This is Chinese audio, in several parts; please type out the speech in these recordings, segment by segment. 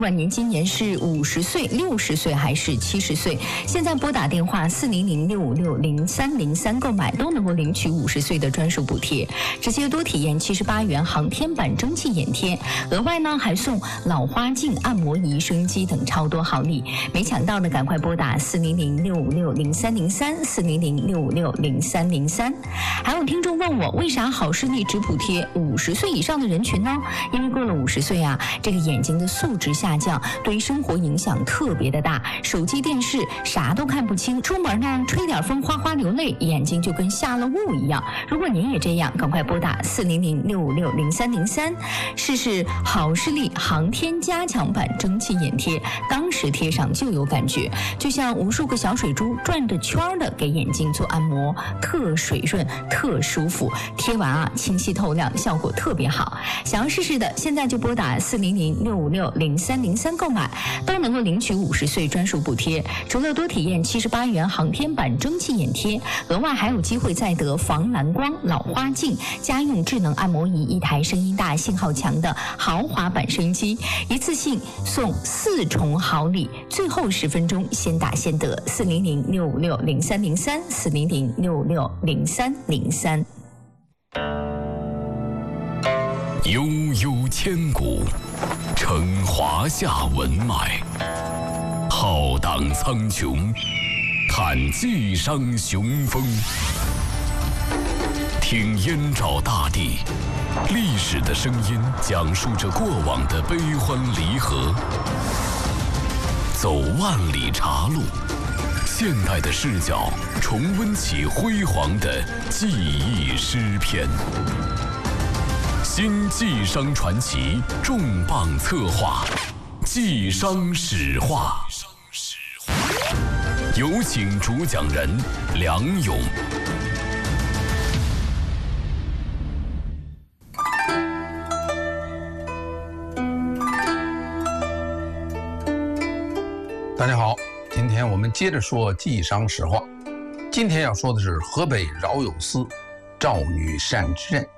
管您今年是50岁、60岁还是70岁，现在拨打电话400-656-0303购买都能够领取50岁的专属补贴，直接多体验78元航天版蒸汽眼贴，额外呢还送老花镜、按摩仪、收音机等超多好礼。没抢到的赶快拨打400-656-0303 400-656-0303。还有听众问我，为啥好视力只补贴50岁以上的人群呢？因为过了50岁啊，这个眼睛的素质下降，对于生活影响特别的大，手机电视啥都看不清，出门呢吹点风哗哗流泪，眼睛就跟下了雾一样。如果您也这样，赶快拨打400-656-0303试试好视力航天加强版蒸汽眼贴，当时贴上就有感觉，就像无数个小水珠转着圈的给眼睛做按摩，特水润特舒服，贴完啊清晰透亮，效果特别好。想要试试的现在就拨打400-656-0303购买，都能够领取50岁专属补贴。除了多体验78元航天版蒸汽眼贴，额外还有机会再得防蓝光、老花镜、家用智能按摩仪、一台声音大、信号强的豪华版收音机，一次性送4重好礼。最后10分钟先打先得，400-656-0303 400-656-0303。 悠悠千古，承华夏文脉；浩荡苍穹，叹济商雄风。听燕赵大地，历史的声音讲述着过往的悲欢离合；走万里茶路，现代的视角重温起辉煌的记忆诗篇。新济商传奇重磅策划，济商史话。有请主讲人梁勇。 大家好，今天我们接着说济商史话。今天要说的是河北饶有司赵女善之任。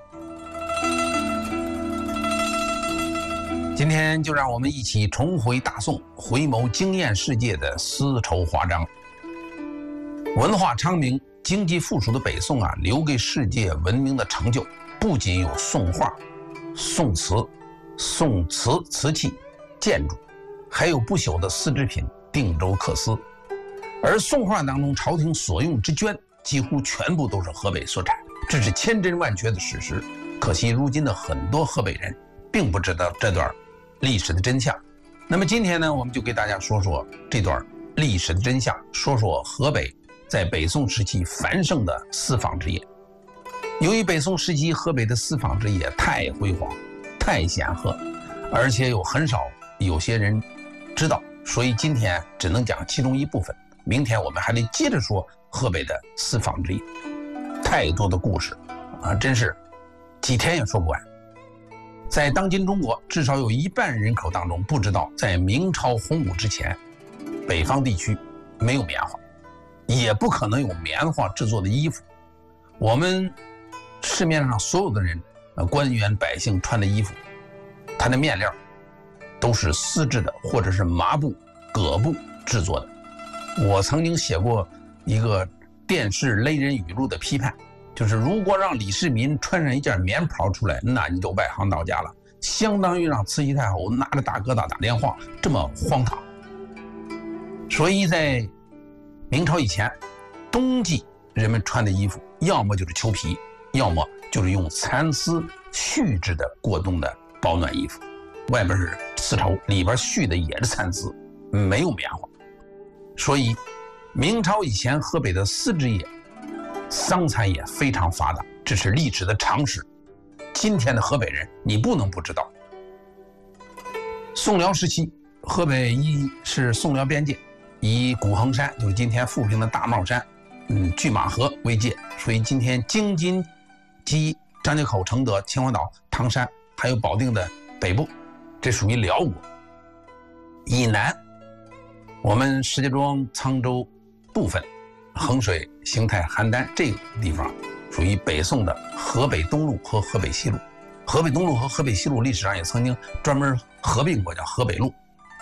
今天就让我们一起重回大宋，回眸惊艳世界的丝绸华章。文化昌明、经济富庶的北宋啊，留给世界闻名的成就不仅有宋画、宋瓷、宋瓷器、建筑，还有不朽的丝织品定州缂丝。而宋画当中朝廷所用之绢几乎全部都是河北所产，这是千真万确的事实。可惜如今的很多河北人并不知道这段历史的真相。那么今天呢，我们就给大家说说这段历史的真相，说说河北在北宋时期繁盛的丝纺织业。由于北宋时期河北的丝纺织业太辉煌、太显赫，而且有些人知道，所以今天只能讲其中一部分。明天我们还得接着说河北的丝纺织业，太多的故事啊，真是几天也说不完。在当今中国，至少有1半人口当中不知道，在明朝洪武之前，北方地区没有棉花，也不可能有棉花制作的衣服。我们市面上所有的人，官员百姓穿的衣服，它的面料都是丝质的，或者是麻布、葛布制作的。我曾经写过一个电视雷人语录的批判，就是如果让李世民穿上一件棉袍出来，那你就外行到家了，相当于让慈禧太后拿着大哥大打电话，这么荒唐。所以在明朝以前，冬季人们穿的衣服要么就是裘皮，要么就是用蚕丝絮制的过冬的保暖衣服，外边是丝绸，里边絮的也是蚕丝，没有棉花。所以明朝以前河北的丝织业、桑蚕业非常发达，这是历史的常识。今天的河北人你不能不知道。宋辽时期，河北是宋辽边界，以古衡山，就是今天富平的大帽山、拒马河为界，所以今天京津冀、张家口、承德、秦皇岛、唐山还有保定的北部，这属于辽国。以南，我们石家庄、沧州部分、衡水、邢台、邯郸这个地方属于北宋的河北东路和河北西路。河北东路和河北西路历史上也曾经专门合并过，叫河北路。